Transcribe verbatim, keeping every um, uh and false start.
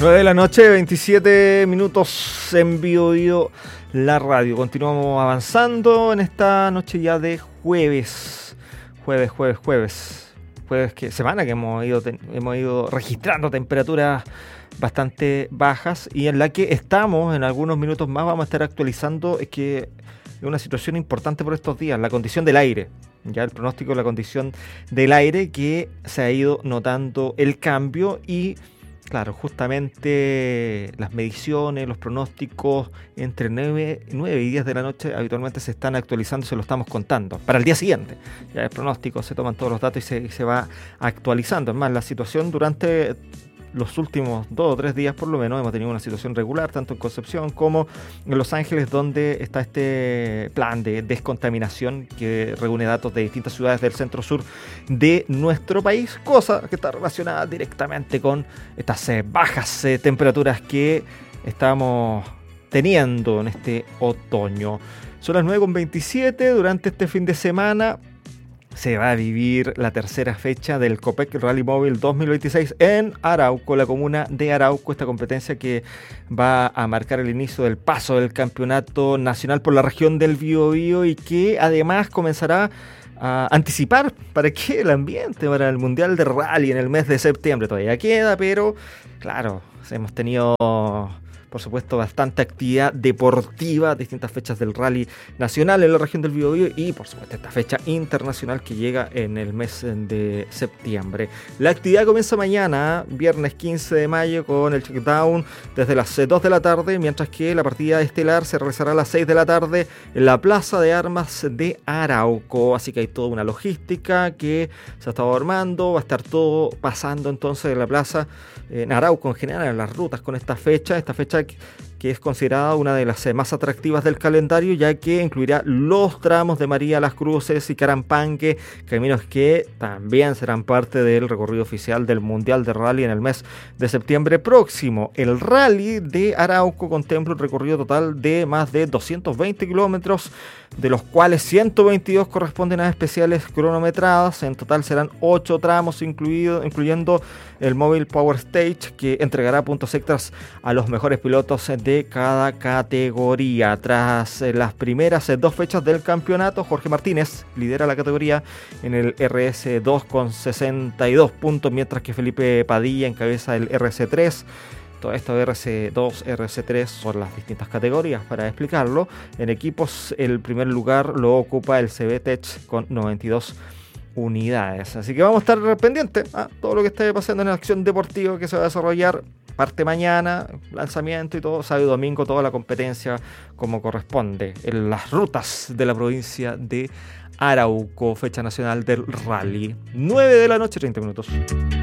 nueve de la noche, veintisiete minutos en Bio Bio, la radio. Continuamos avanzando en esta noche ya de jueves. Jueves, jueves, jueves. Jueves, que semana que hemos ido, ten, hemos ido registrando temperaturas bastante bajas y en la que estamos, en algunos minutos más vamos a estar actualizando, es que es una situación importante por estos días, la condición del aire. Ya el pronóstico de la condición del aire, que se ha ido notando el cambio y claro, justamente las mediciones, los pronósticos entre nueve y diez de la noche habitualmente se están actualizando, se lo estamos contando para el día siguiente. Ya el pronóstico, se toman todos los datos y se, y se va actualizando. Es más, la situación durante los últimos dos o tres días por lo menos hemos tenido una situación regular, tanto en Concepción como en Los Ángeles, donde está este plan de descontaminación que reúne datos de distintas ciudades del centro-sur de nuestro país, cosa que está relacionada directamente con estas eh, bajas eh, temperaturas que estamos teniendo en este otoño. Son las nueve con veintisiete, durante este fin de semana se va a vivir la tercera fecha del Copec Rally Móvil dos mil veintiséis en Arauco, la comuna de Arauco, esta competencia que va a marcar el inicio del paso del campeonato nacional por la región del Biobío y que además comenzará a anticipar para que el ambiente para el Mundial de Rally en el mes de septiembre todavía queda, pero claro, hemos tenido por supuesto bastante actividad deportiva, distintas fechas del rally nacional en la región del Biobío y por supuesto esta fecha internacional que llega en el mes de septiembre. La actividad comienza mañana, viernes quince de mayo, con el checkdown desde las dos de la tarde, mientras que la partida estelar se realizará a las seis de la tarde en la Plaza de Armas de Arauco, así que hay toda una logística que se ha estado armando, va a estar todo pasando entonces en la plaza, en Arauco en general, en las rutas con esta fecha, esta fecha que es considerada una de las más atractivas del calendario, ya que incluirá los tramos de María Las Cruces y Carampangue, caminos que también serán parte del recorrido oficial del Mundial de Rally en el mes de septiembre próximo. El Rally de Arauco contempla un recorrido total de más de doscientos veinte kilómetros, de los cuales ciento veintidós corresponden a especiales cronometradas. En total serán ocho tramos, incluido, incluyendo el Mobile Power Stage, que entregará puntos extras a los mejores pilotos de cada categoría. Tras eh, las primeras eh, dos fechas del campeonato, Jorge Martínez lidera la categoría en el R S dos con sesenta y dos puntos, mientras que Felipe Padilla encabeza el R S tres. Todo esto de R S dos, R S tres son las distintas categorías. Para explicarlo, en equipos el primer lugar lo ocupa el C B Tech con noventa y dos unidades. Así que vamos a estar pendientes a todo lo que esté pasando en la acción deportiva que se va a desarrollar. Parte mañana, lanzamiento y todo, sábado y domingo, toda la competencia como corresponde en las rutas de la provincia de Arauco, fecha nacional del rally. nueve de la noche, treinta minutos.